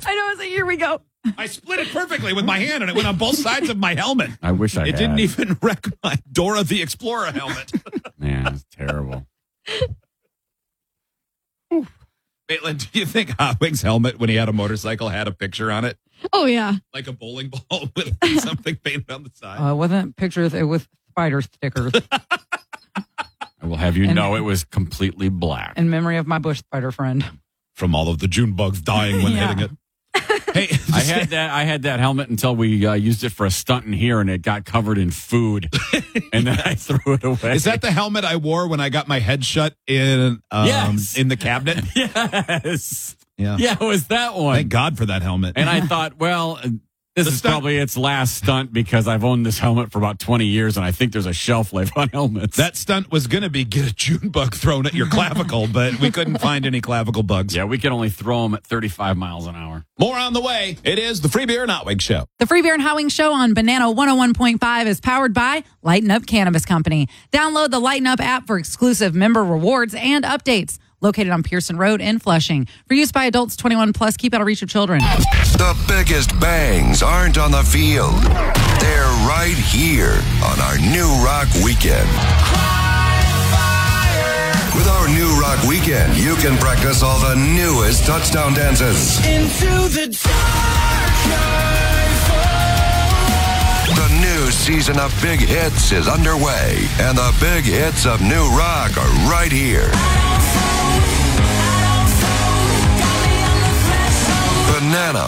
I know. So here we go. I split it perfectly with my hand, and it went on both sides of my helmet. I wish I had. It didn't even wreck my Dora the Explorer helmet. Man, it's terrible. Maitland, do you think Hotwig's helmet, when he had a motorcycle, had a picture on it? Oh, yeah. Like a bowling ball with something painted on the side? It wasn't pictures. It was spider stickers. I will have you know it was completely black. In memory of my bush spider friend. From all of the June bugs dying when hitting it. Hey, I had that helmet until we used it for a stunt in here, and it got covered in food, and then I threw it away. Is that the helmet I wore when I got my head shut in in the cabinet? Yes. Yeah, it was that one. Thank God for that helmet. And I thought, well, this is probably its last stunt because I've owned this helmet for about 20 years, and I think there's a shelf life on helmets. That stunt was going to be get a June bug thrown at your clavicle, but we couldn't find any clavicle bugs. Yeah, we could only throw them at 35 miles an hour. More on the way. It is the Free Beer and Hot Wings Show. The Free Beer and Hot Wings Show on Banana 101.5 is powered by Lighten Up Cannabis Company. Download the Lighten Up app for exclusive member rewards and updates. Located on Pearson Road in Flushing. For use by adults 21 plus, keep out of reach of children. The biggest bangs aren't on the field. They're right here on our New Rock Weekend. With our New Rock Weekend, you can practice all the newest touchdown dances. Into the dark. The new season of Big Hits is underway, and the big hits of New Rock are right here. Banana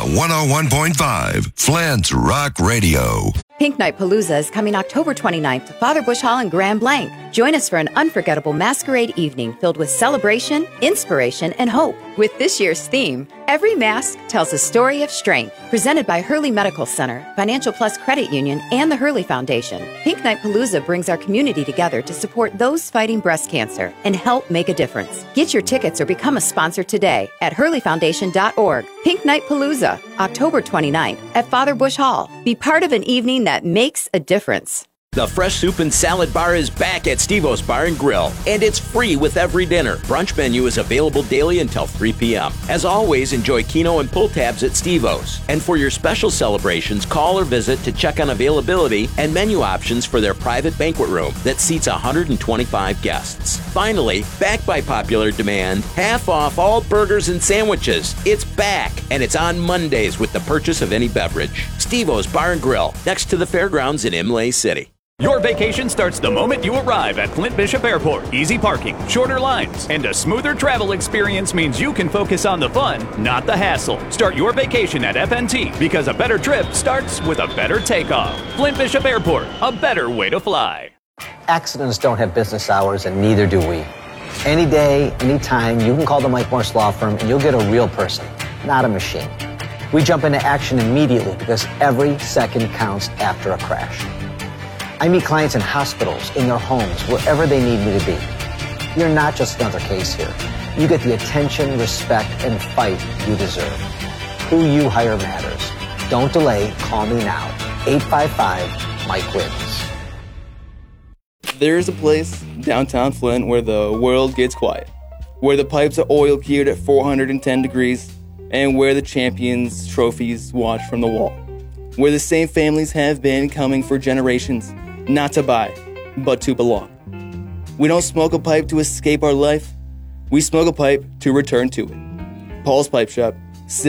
101.5, Flint's Rock Radio. Pink Night Palooza is coming October 29th to Father Bush Hall in Grand Blanc. Join us for an unforgettable masquerade evening filled with celebration, inspiration, and hope. With this year's theme, Every Mask Tells a Story of Strength. Presented by Hurley Medical Center, Financial Plus Credit Union, and the Hurley Foundation. Pink Night Palooza brings our community together to support those fighting breast cancer and help make a difference. Get your tickets or become a sponsor today at hurleyfoundation.org. Pink Night Palooza, October 29th at Father Bush Hall. Be part of an evening that makes a difference. The Fresh Soup and Salad Bar is back at Steve-O's Bar and Grill, and it's free with every dinner. Brunch menu is available daily until 3 p.m. As always, enjoy Keno and pull tabs at Steve-O's. And for your special celebrations, call or visit to check on availability and menu options for their private banquet room that seats 125 guests. Finally, back by popular demand, half off all burgers and sandwiches. It's back, and it's on Mondays with the purchase of any beverage. Steve-O's Bar and Grill, next to the fairgrounds in Imlay City. Your vacation starts the moment you arrive at Flint Bishop Airport. Easy parking, shorter lines, and a smoother travel experience means you can focus on the fun, not the hassle. Start your vacation at FNT because a better trip starts with a better takeoff. Flint Bishop Airport, a better way to fly. Accidents don't have business hours, and neither do we. Any day, anytime, you can call the Mike Morse Law Firm and you'll get a real person, not a machine. We jump into action immediately because every second counts after a crash. I meet clients in hospitals, in their homes, wherever they need me to be. You're not just another case here. You get the attention, respect, and fight you deserve. Who you hire matters. Don't delay. Call me now. 855-MIKE-WINS. There's a place downtown Flint where the world gets quiet, where the pipes are oil cured at 410 degrees, and where the champions' trophies watch from the wall, where the same families have been coming for generations, not to buy, but to belong. We don't smoke a pipe to escape our life. We smoke a pipe to return to it. Paul's Pipe Shop,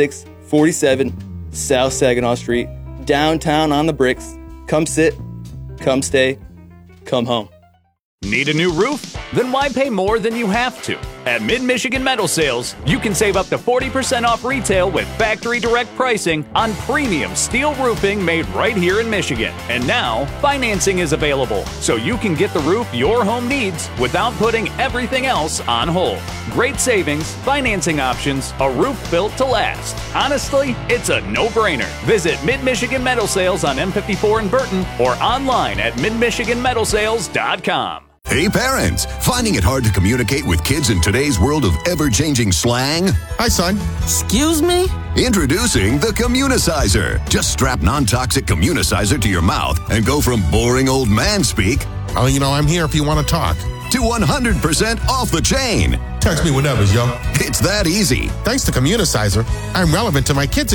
647 South Saginaw Street, downtown on the bricks. Come sit, come stay, come home. Need a new roof? Then why pay more than you have to? At Mid-Michigan Metal Sales, you can save up to 40% off retail with factory direct pricing on premium steel roofing made right here in Michigan. And now, financing is available, so you can get the roof your home needs without putting everything else on hold. Great savings, financing options, a roof built to last. Honestly, it's a no-brainer. Visit Mid-Michigan Metal Sales on M54 in Burton or online at midmichiganmetalsales.com. Hey parents, finding it hard to communicate with kids in today's world of ever-changing slang? Hi son. Excuse me? Introducing the Communicizer. Just strap non-toxic Communicizer to your mouth and go from boring old man speak, oh, I'm here if you want to talk, to 100% off the chain. Text me whenever, yo. It's that easy. Thanks to Communicizer, I'm relevant to my kids